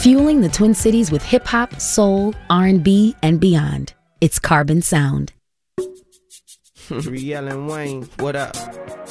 Fueling the Twin Cities with hip-hop, soul, R&B, and beyond. It's Carbon Sound. Riel and Wayne, what up?